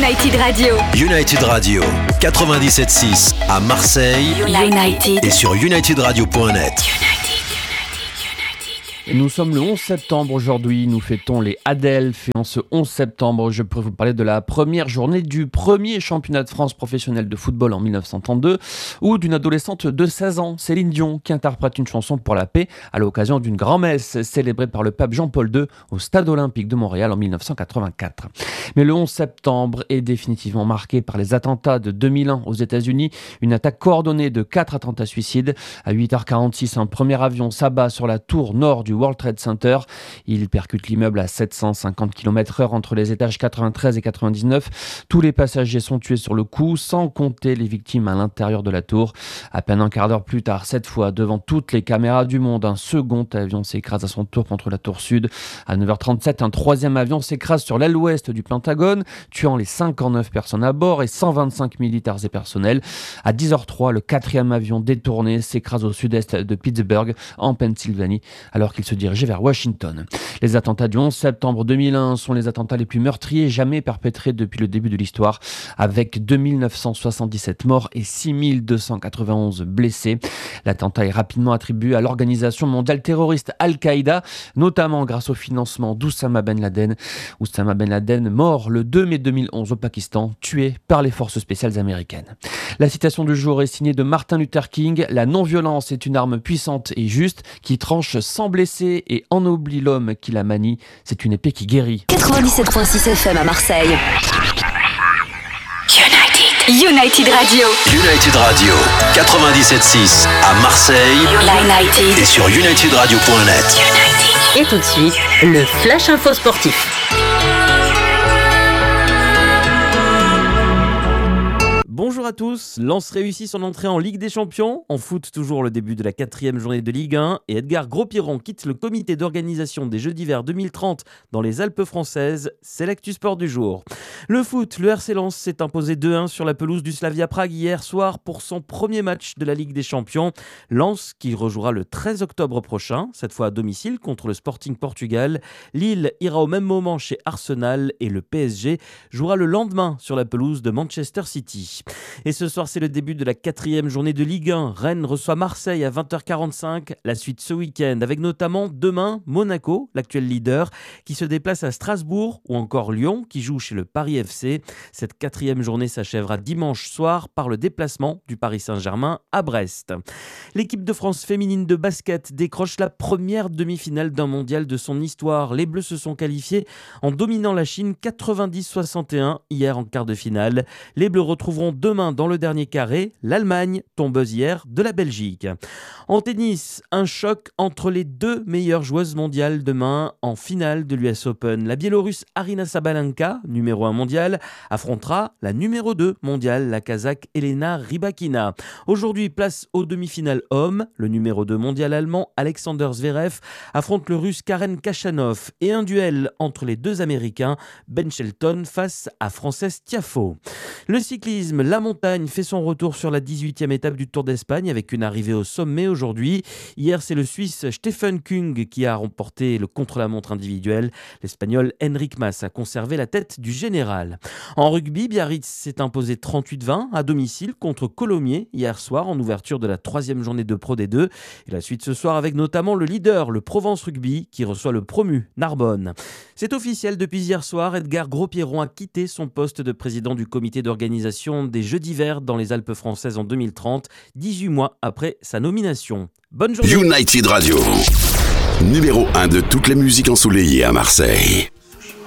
United Radio. United Radio, 97.6 à Marseille. United. Et sur unitydradio.net. Et nous sommes le 11 septembre aujourd'hui, nous fêtons les Adelphes et en ce 11 septembre, je pourrais vous parler de la première journée du premier championnat de France professionnel de football en 1932 ou d'une adolescente de 16 ans, Céline Dion, qui interprète une chanson pour la paix à l'occasion d'une grand-messe célébrée par le pape Jean-Paul II au Stade Olympique de Montréal en 1984. Mais le 11 septembre est définitivement marqué par les attentats de 2001 aux États-Unis, une attaque coordonnée de 4 attentats suicides. À 8h46, un premier avion s'abat sur la tour nord du World Trade Center. Il percute l'immeuble à 750 km/h entre les étages 93 et 99. Tous les passagers sont tués sur le coup, sans compter les victimes à l'intérieur de la tour. À peine un quart d'heure plus tard, cette fois devant toutes les caméras du monde, un second avion s'écrase à son tour contre la tour sud. À 9h37, un troisième avion s'écrase sur l'aile ouest du Pentagone, tuant les 59 personnes à bord et 125 militaires et personnels. À 10h03, le quatrième avion détourné s'écrase au sud-est de Pittsburgh, en Pennsylvanie, alors qu'il se dirigeait vers Washington. Les attentats du 11 septembre 2001 sont les attentats les plus meurtriers jamais perpétrés depuis le début de l'histoire, avec 2977 morts et 6291 blessés. L'attentat est rapidement attribué à l'organisation mondiale terroriste Al-Qaïda, notamment grâce au financement d'Oussama Ben Laden. Oussama Ben Laden, mort le 2 mai 2011 au Pakistan, tué par les forces spéciales américaines. La citation du jour est signée de Martin Luther King. La non-violence est une arme puissante et juste qui tranche sans blesser et ennoblit l'homme qui la manie. C'est une épée qui guérit. 97.6 FM à Marseille. United Radio. United Radio, 97.6 à Marseille. United. Et sur unitydradio.net. Et tout de suite, le Flash Info Sportif. Bonjour à tous, Lens réussit son entrée en Ligue des Champions. En foot, toujours le début de la 4e journée de Ligue 1 et Edgar Gros-Pierron quitte le comité d'organisation des Jeux d'hiver 2030 dans les Alpes françaises. C'est l'actu sport du jour. Le foot, le RC Lens s'est imposé 2-1 sur la pelouse du Slavia Prague hier soir pour son premier match de la Ligue des Champions. Lens qui rejouera le 13 octobre prochain, cette fois à domicile contre le Sporting Portugal. Lille ira au même moment chez Arsenal et le PSG jouera le lendemain sur la pelouse de Manchester City. Et ce soir, c'est le début de la 4e journée de Ligue 1. Rennes reçoit Marseille à 20h45. La suite ce week-end avec notamment demain Monaco, l'actuel leader, qui se déplace à Strasbourg ou encore Lyon qui joue chez le Paris FC. Cette 4e journée s'achèvera dimanche soir par le déplacement du Paris Saint-Germain à Brest. L'équipe de France féminine de basket décroche la première demi-finale d'un mondial de son histoire. Les Bleus se sont qualifiés en dominant la Chine 90-61 hier en quart de finale. Les Bleus retrouveront demain dans le dernier carré l'Allemagne, tombeuse hier de la Belgique. En tennis, un choc entre les deux meilleures joueuses mondiales demain en finale de l'US Open. La Biélorusse Aryna Sabalenka, numéro 1 mondial, affrontera la numéro 2 mondiale, la Kazakh Elena Rybakina. Aujourd'hui, place aux demi-finales hommes. Le numéro 2 mondial allemand Alexander Zverev affronte le russe Karen Khachanov et un duel entre les deux Américains, Ben Shelton face à Frances Tiafoe. Le cyclisme, la montagne fait son retour sur la 18e étape du Tour d'Espagne avec une arrivée au sommet aujourd'hui. Hier, c'est le Suisse Stefan Kung qui a remporté le contre-la-montre individuel. L'Espagnol Enric Mas a conservé la tête du général. En rugby, Biarritz s'est imposé 38-20 à domicile contre Colomiers hier soir en ouverture de la 3e journée de Pro D2. Et la suite ce soir avec notamment le leader, le Provence Rugby, qui reçoit le promu Narbonne. C'est officiel depuis hier soir, Edgar Gros-Pierron a quitté son poste de président du comité d'organisation des Jeux d'hiver dans les Alpes françaises en 2030, 18 mois après sa nomination. Bonne journée. United Radio, numéro 1 de toutes les musiques ensoleillées à Marseille.